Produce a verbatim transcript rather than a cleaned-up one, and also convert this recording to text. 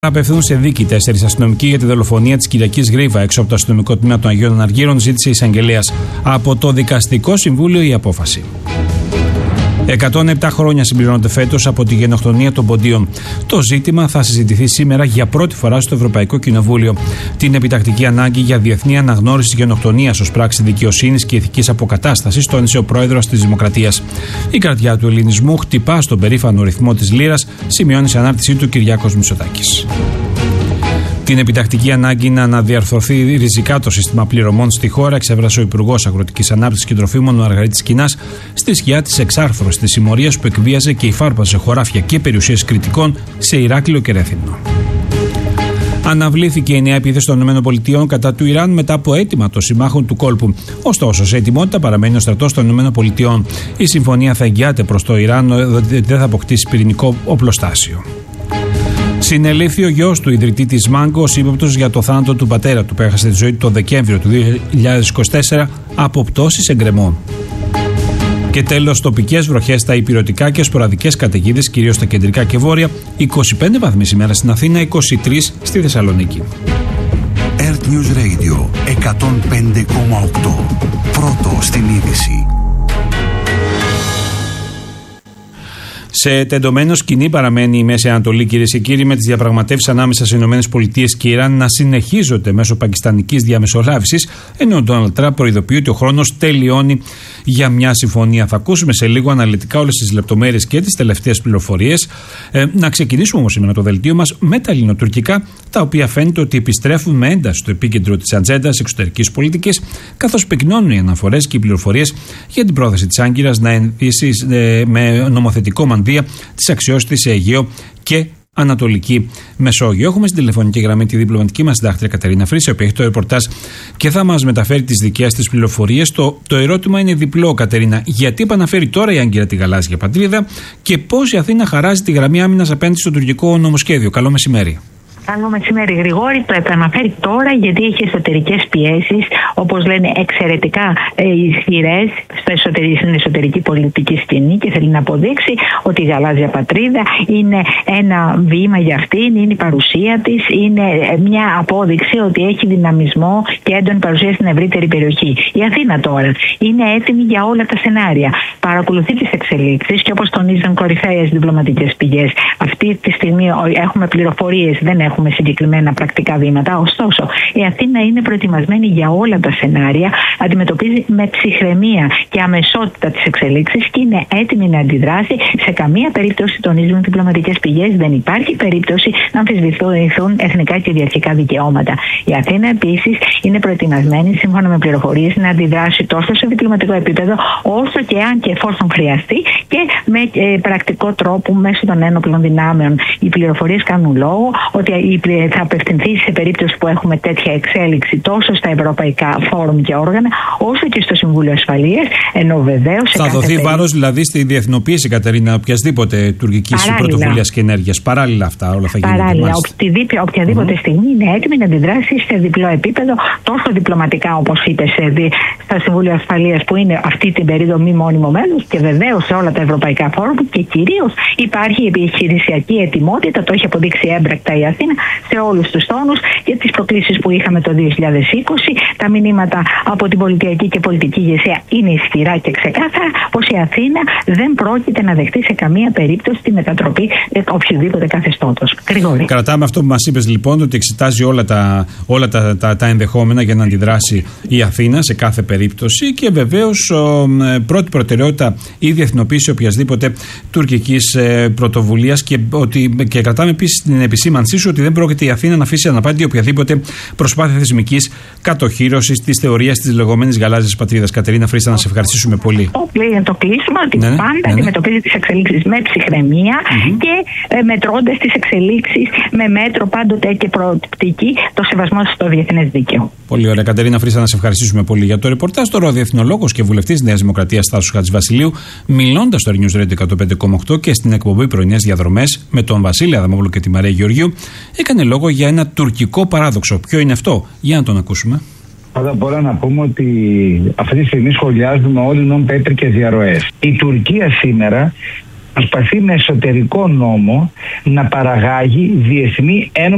Απευθύνουν σε δίκη τέσσερις αστυνομικοί για τη δολοφονία της Κυριακής Γρίβα έξω από το αστυνομικό τμήμα των Αγίων Αργύρων, ζήτησε η εισαγγελέας από το Δικαστικό Συμβούλιο η απόφαση. εκατόν επτά χρόνια συμπληρώνονται φέτος από τη γενοκτονία των Ποντίων. Το ζήτημα θα συζητηθεί σήμερα για πρώτη φορά στο Ευρωπαϊκό Κοινοβούλιο. Την επιτακτική ανάγκη για διεθνή αναγνώριση της γενοκτονίας ως πράξη δικαιοσύνης και ηθικής αποκατάστασης τόνισε ο πρόεδρος της Δημοκρατίας. Η καρδιά του ελληνισμού χτυπά στον περήφανο ρυθμό της λίρας, σημειώνει σε ανάρτησή του Κυριάκος Μητσοτάκης. Την επιτακτική ανάγκη να αναδιαρθρωθεί ριζικά το σύστημα πληρωμών στη χώρα εξέφρασε ο Υπουργός Αγροτικής Ανάπτυξης και Τροφίμων, ο Μαργαρίτης Κινάς, στη σκιά της εξάρθρωσης της συμμορίας που εκβίαζε και υφάρπαζε χωράφια και περιουσίες κριτικών σε Ηράκλειο και Ρέθυμνο. Αναβλήθηκε η νέα επίθεση των ΗΠΑ κατά του Ιράν μετά από αίτημα των συμμάχων του κόλπου. Ωστόσο, σε ετοιμότητα παραμένει ο στρατός των ΗΠΑ. Η συμφωνία θα εγγυάται προς το Ιράν ότι δεν θα αποκτήσει πυρηνικό οπλοστάσιο. Συνελήφθη ο γιος του ιδρυτή της Μάγκο, ως ύποπτος για το θάνατο του πατέρα του που έχασε τη ζωή του το Δεκέμβριο του δύο χιλιάδες είκοσι τέσσερα από πτώσεις εγκρεμών. Και τέλος, τοπικές βροχές στα ηπειρωτικά και σποραδικές καταιγίδες, κυρίως στα κεντρικά και βόρεια. είκοσι πέντε βαθμοί σήμερα στην Αθήνα, είκοσι τρεις στη Θεσσαλονίκη. Earth News Radio εκατόν πέντε κόμμα οκτώ. Πρώτο στην είδηση. Σε τεντωμένο σκηνή παραμένει η Μέση Ανατολή, κυρίες και κύριοι, με τις διαπραγματεύσεις ανάμεσα στις ΗΠΑ και Ιράν να συνεχίζονται μέσω πακιστανικής διαμεσολάβησης, ενώ ο Ντόναλντ Τραμπ προειδοποιεί ότι ο χρόνος τελειώνει για μια συμφωνία. Θα ακούσουμε σε λίγο αναλυτικά όλες τις λεπτομέρειες και τις τελευταίες πληροφορίες. Ε, να ξεκινήσουμε όμως σήμερα το δελτίο μας με τα ελληνοτουρκικά, τα οποία φαίνεται ότι επιστρέφουν με ένταση στο επίκεντρο της ατζέντας εξωτερικής πολιτικής, καθώς πυκνώνουν οι αναφορές και οι πληροφορίες για την πρόθεση της Άγκυρας να ενδύσει ε, με νομοθετικό μανδύα της αξιώσης σε Αιγαίο και Ανατολική Μεσόγειο. Έχουμε στην τηλεφωνική γραμμή τη διπλωματική μας συντάκτρια Κατερίνα Φρύση, η οποία έχει το ρεπορτάζ και θα μας μεταφέρει τις δικές της πληροφορίες. Το, το ερώτημα είναι διπλό, Κατερίνα. Γιατί επαναφέρει τώρα η Άγκυρα τη γαλάζια πατρίδα και πώς η Αθήνα χαράζει τη γραμμή άμυνας απέναντι στο τουρκικό νομοσχέδιο? Καλό μεσημέρι. Καλό μεσημέρι, Γρηγόρη. Το επαναφέρει τώρα γιατί έχει εσωτερικές πιέσεις, όπως λένε, εξαιρετικά ε, ισχυρές στην εσωτερική πολιτική σκηνή και θέλει να αποδείξει ότι η γαλάζια πατρίδα είναι ένα βήμα για αυτήν, είναι η παρουσία της, είναι μια απόδειξη ότι έχει δυναμισμό και έντονη παρουσία στην ευρύτερη περιοχή. Η Αθήνα τώρα είναι έτοιμη για όλα τα σενάρια. Παρακολουθεί τις εξελίξεις και όπως τονίζουν κορυφαίες διπλωματικές πηγές, αυτή τη στιγμή έχουμε πληροφορίες, δεν έχουμε έχουμε συγκεκριμένα πρακτικά βήματα. Ωστόσο, η Αθήνα είναι προετοιμασμένη για όλα τα σενάρια, αντιμετωπίζει με ψυχραιμία και αμεσότητα τις εξελίξεις και είναι έτοιμη να αντιδράσει. Σε καμία περίπτωση, τονίζουν διπλωματικές πηγές, δεν υπάρχει περίπτωση να αμφισβητηθούν εθνικά και κυριαρχικά δικαιώματα. Η Αθήνα επίσης είναι προετοιμασμένη, σύμφωνα με πληροφορίες, να αντιδράσει τόσο σε διπλωματικό επίπεδο, όσο και αν και εφόσον χρειαστεί και με ε, πρακτικό τρόπο μέσω των ένοπλων δυνάμεων. Οι πληροφορίες κάνουν λόγο ότι θα απευθυνθεί σε περίπτωση που έχουμε τέτοια εξέλιξη τόσο στα ευρωπαϊκά φόρουμ και όργανα, όσο και στο Συμβούλιο Ασφαλείας. Ενώ βεβαίως. Θα δοθεί περί... βάρος δηλαδή στη διεθνοποίηση, Κατερίνα, οποιασδήποτε τουρκικής πρωτοβουλίας και ενέργειας. Παράλληλα αυτά όλα θα γίνουν. Παράλληλα, οποιαδήποτε, οποιαδήποτε mm-hmm. στιγμή είναι έτοιμη να αντιδράσει σε διπλό επίπεδο, τόσο διπλωματικά όπως είπε στα Συμβούλια Ασφαλείας που είναι αυτή την περίοδο μη μόνιμο μέλος, και βεβαίως σε όλα τα ευρωπαϊκά φόρουμ, και κυρίως υπάρχει η επιχειρησιακή ετοιμότητα, το έχει αποδείξει έμπρακτα η Αθήνα σε όλους τους τόνους και τις προκλήσεις που είχαμε το δύο χιλιάδες είκοσι. Τα μηνύματα από την πολιτική και πολιτική ηγεσία είναι ισχυρά και ξεκάθαρα πως η Αθήνα δεν πρόκειται να δεχτεί σε καμία περίπτωση τη μετατροπή οποιοδήποτε καθεστώτος. Γρηγόρη. Κρατάμε αυτό που μας είπες λοιπόν, ότι εξετάζει όλα τα, όλα τα, τα, τα ενδεχόμενα για να αντιδράσει η Αθήνα σε κάθε περίπτωση και βεβαίως πρώτη προτεραιότητα η διεθνοποίηση οποιασδήποτε τουρκικής ε, πρωτοβουλίας και, ότι, και κρατάμε επίσης την επισήμανσή σου ότι δεν πρόκειται η Αθήνα να αφήσει αναπάντητη οποιαδήποτε προσπάθεια θεσμικής κατοχύρωσης της θεωρίας της λεγόμενης γαλάζιας πατρίδας. Κατερίνα Φρύση, να σε ευχαριστήσουμε πολύ. Το, το κλείσουμε ότι ναι, πάντα ναι, ναι. αντιμετωπίζει τις εξελίξεις με ψυχραιμία mm-hmm. και ε, μετρώντας τις εξελίξεις με μέτρο πάντοτε και προοπτική το σεβασμό στο διεθνές δίκαιο. Πολύ ωραία, Κατερίνα Φρύση, να σε ευχαριστήσουμε πολύ για το ρεπορτάζ. Τώρα ο διεθνολόγος και βουλευτής της Νέας Δημοκρατίας Τάσος Χατζηβασιλείου, μιλώντας στο News Radio εκατόν πέντε κόμμα οκτώ και στην εκπομπή Πρωινές Διαδρομές με τον Βασίλη Αδαμόπουλο και τη Μαρία Γεωργίου, έκανε λόγο για ένα τουρκικό παράδοξο. Ποιο είναι αυτό? Για να τον ακούσουμε. Πρώτα απ' όλα να πούμε ότι αυτή τη στιγμή σχολιάζουμε όλοι νόμ πέτρι και διαρροές. Η Τουρκία σήμερα προσπαθεί με εσωτερικό νόμο να παραγάγει διεθνή ένωμη